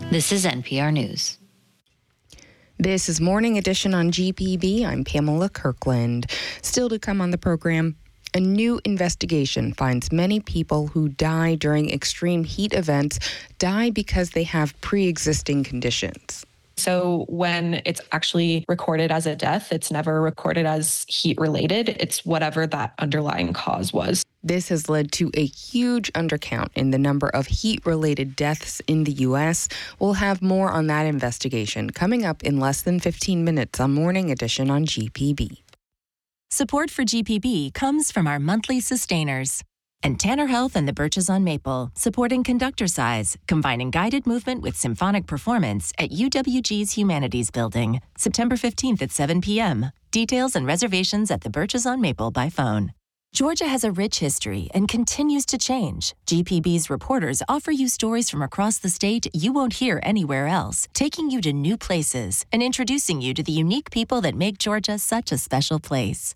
This is NPR News. This is Morning Edition on GPB. I'm Pamela Kirkland. Still to come on the program, a new investigation finds many people who die during extreme heat events die because they have pre-existing conditions. So when it's actually recorded as a death, it's never recorded as heat-related. It's whatever that underlying cause was. This has led to a huge undercount in the number of heat-related deaths in the U.S. We'll have more on that investigation coming up in less than 15 minutes on Morning Edition on GPB. Support for GPB comes from our monthly sustainers. And Tanner Health and the Birches on Maple, supporting Conductor Size, combining guided movement with symphonic performance at UWG's Humanities Building, September 15th at 7 p.m. Details and reservations at the Birches on Maple by phone. Georgia has a rich history and continues to change. GPB's reporters offer you stories from across the state you won't hear anywhere else, taking you to new places and introducing you to the unique people that make Georgia such a special place.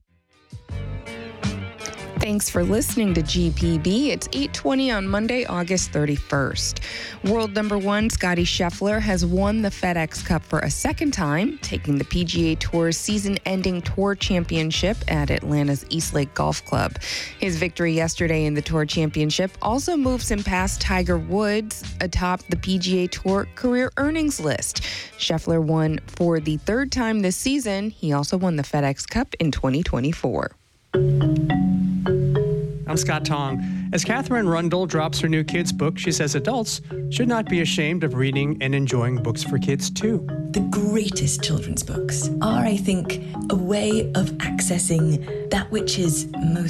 Thanks for listening to GPB. It's 8:20 on Monday, August 31st. World number one, Scottie Scheffler, has won the FedEx Cup for a second time, taking the PGA Tour's season-ending Tour Championship at Atlanta's Eastlake Golf Club. His victory yesterday in the Tour Championship also moves him past Tiger Woods atop the PGA Tour career earnings list. Scheffler won for the third time this season. He also won the FedEx Cup in 2024. I'm Scott Tong. As Catherine Rundle drops her new kids' book, she says adults should not be ashamed of reading and enjoying books for kids, too. The greatest children's books are, I think, a way of accessing that which is most